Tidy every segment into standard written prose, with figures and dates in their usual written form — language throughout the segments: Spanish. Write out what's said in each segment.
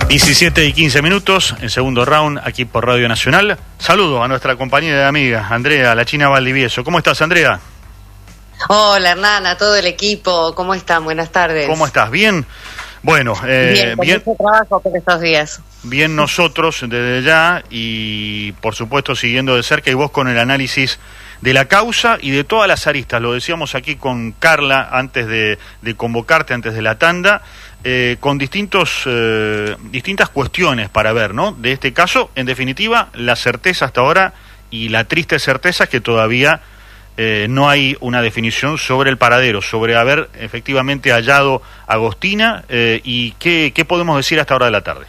17:15, el segundo round aquí por Radio Nacional. Saludo a nuestra compañera y amiga, Andrea, la China Valdivieso. ¿Cómo estás, Andrea? Hola, Hernán, a todo el equipo. ¿Cómo están? Buenas tardes. ¿Cómo estás? ¿Bien? Bueno, bien. Mucho trabajo por estos días. Bien nosotros desde ya y, por supuesto, siguiendo de cerca y vos con el análisis de la causa y de todas las aristas. Lo decíamos aquí con Carla antes de convocarte, antes de la tanda. Con distintas cuestiones para ver, ¿no? De este caso, en definitiva, la certeza hasta ahora y la triste certeza es que todavía no hay una definición sobre el paradero, sobre haber efectivamente hallado a Agostina y qué podemos decir hasta ahora de la tarde.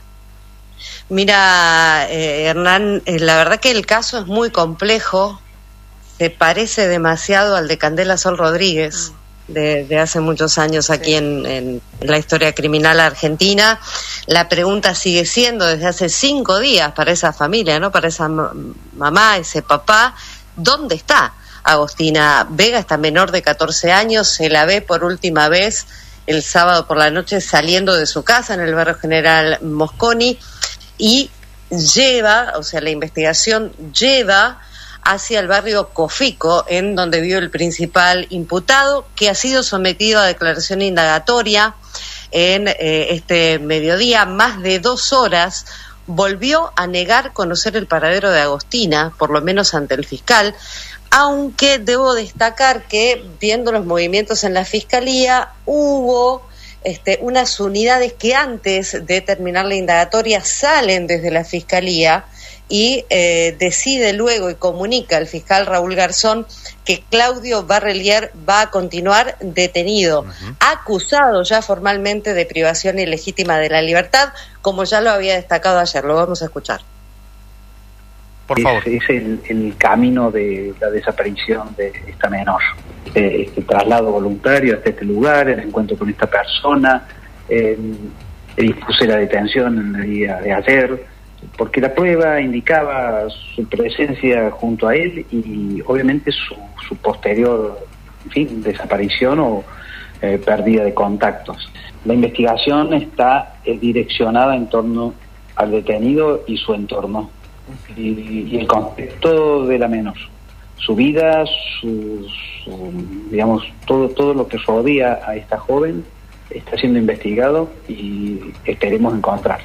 Mira, Hernán, la verdad que el caso es muy complejo, se parece demasiado al de Candela Sol Rodríguez. De hace muchos años aquí en la historia criminal argentina. La pregunta sigue siendo desde hace 5 días para esa familia, ¿no? Para esa mamá, ese papá, ¿dónde está Agostina Vega, esta menor de 14 años? Se la ve por última vez el sábado por la noche saliendo de su casa en el barrio General Mosconi y la investigación lleva hacia el barrio Cofico, en donde vive el principal imputado, que ha sido sometido a declaración indagatoria en este mediodía. Más de 2 horas volvió a negar conocer el paradero de Agostina, por lo menos ante el fiscal, aunque debo destacar que, viendo los movimientos en la fiscalía, hubo unas unidades que antes de terminar la indagatoria salen desde la fiscalía y decide luego y comunica al fiscal Raúl Garzón que Claudio Barrelier va a continuar detenido, acusado ya formalmente de privación ilegítima de la libertad, como ya lo había destacado ayer. Lo vamos a escuchar. Por favor. Es el camino de la desaparición de esta menor. Este traslado voluntario hasta este lugar, el encuentro con esta persona, dispuse la detención en el día de ayer, porque la prueba indicaba su presencia junto a él y obviamente su posterior, desaparición o pérdida de contactos. La investigación está direccionada en torno al detenido y su entorno y el contexto de la menor, su vida, todo lo que rodea a esta joven está siendo investigado y esperemos encontrar.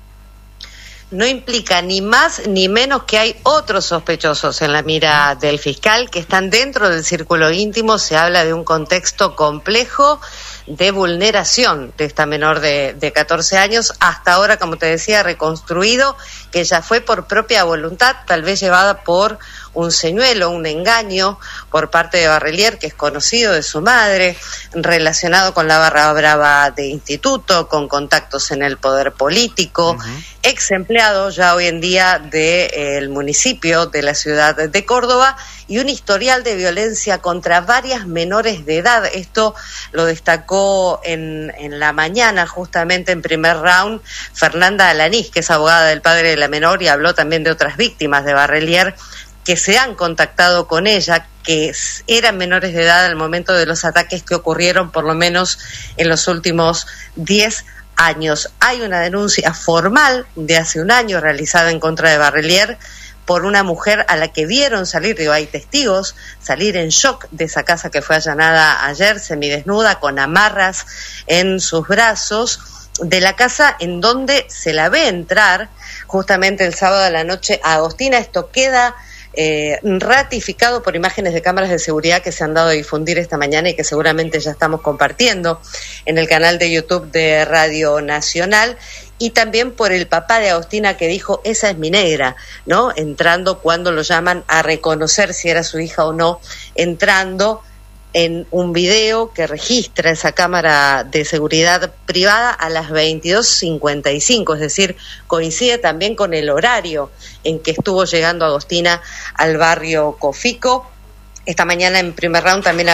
No implica ni más ni menos que hay otros sospechosos en la mira del fiscal que están dentro del círculo íntimo. Se habla de un contexto complejo de vulneración de esta menor de 14 años, hasta ahora, como te decía, reconstruido, que ya fue por propia voluntad, tal vez llevada por un señuelo, un engaño por parte de Barrelier, que es conocido de su madre, relacionado con la barra brava de instituto, con contactos en el poder político, ex empleado ya hoy en día del municipio de la ciudad de Córdoba, y un historial de violencia contra varias menores de edad. Esto lo destacó en la mañana, justamente en primer round, Fernanda Alanís, que es abogada del padre de la menor, y habló también de otras víctimas de Barrelier que se han contactado con ella, que eran menores de edad al momento de los ataques que ocurrieron por lo menos en los últimos 10 años. Hay una denuncia formal de hace un año realizada en contra de Barrelier por una mujer a la que vieron salir, hay testigos, salir en shock de esa casa que fue allanada ayer, semidesnuda, con amarras en sus brazos, de la casa en donde se la ve entrar justamente el sábado a la noche a Agostina. Esto queda ratificado por imágenes de cámaras de seguridad que se han dado a difundir esta mañana y que seguramente ya estamos compartiendo en el canal de YouTube de Radio Nacional, y también por el papá de Agostina, que dijo: esa es mi negra, ¿no? Entrando cuando lo llaman a reconocer si era su hija o no, entrando en un video que registra esa cámara de seguridad privada a las 22:55, es decir, coincide también con el horario en que estuvo llegando Agostina al barrio Cofico. Esta mañana en primer round también